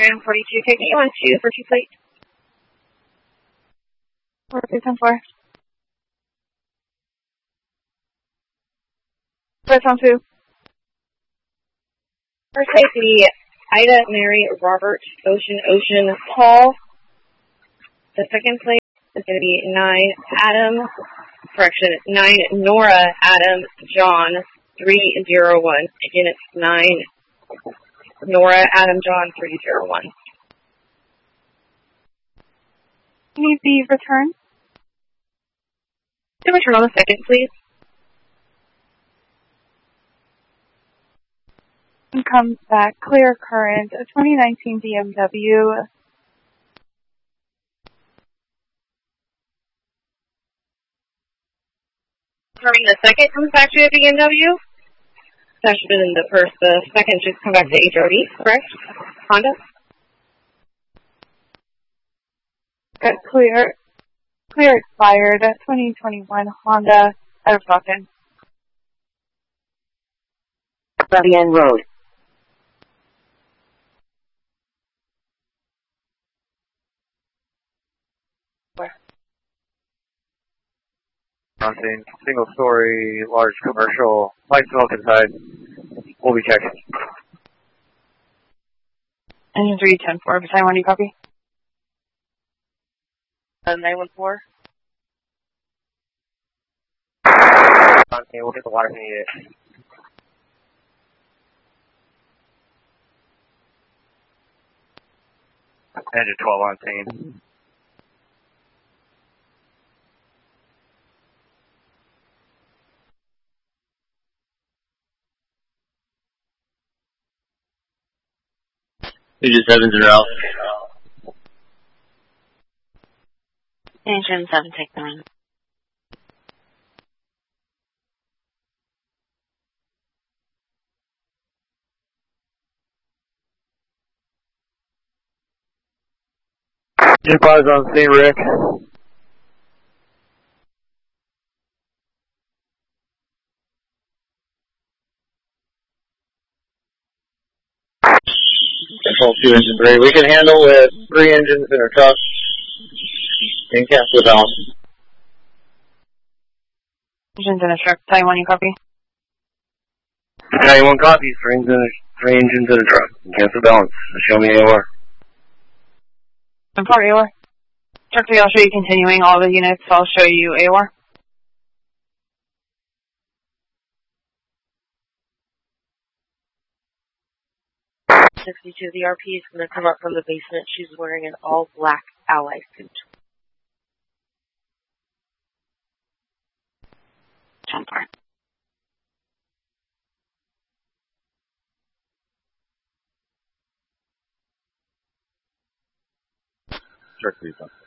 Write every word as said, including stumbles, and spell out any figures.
Grand forty-two, taking you on two for two plate. four two ten four. First on two. First safety, Ida, Mary, Robert, Ocean, Ocean, Paul. The second place is going to be nine, Adam, correction, nine, Nora, Adam, John, three zero one. Again, it's nine, Nora, Adam, John, three zero one. Need the return? The return on the second, please. And comes back, clear current, a twenty nineteen B M W. Confirming the second comes back to a B M W. That should have been the first. The second should come back to H R D, correct? Honda? Got clear. Clear expired, twenty twenty-one Honda, out of Stockton. Fabian Road. Mountain, single story, large commercial, light smoke inside. We'll be checking. Engine three ten four, beside one, you copy? Uh, nine one four. Okay, we'll get the water if we need it. Engine twelve on scene. Engine seven's en route. Engine seven, take nine. Engine five's on scene, Rick. Control two, engine three. We can handle with three engines in our truck. And cancel the balance. Engines in a truck, beside one, you copy? ninety-one copies, three engines, three engines in a truck. Cancel balance. Show me A O R. And for A O R. Truck three, I'll show you continuing. All the units, I'll show you A O R. sixty-two, the R P is going to come up from the basement. She's wearing an all-black Ally suit. Jump part. Truck three,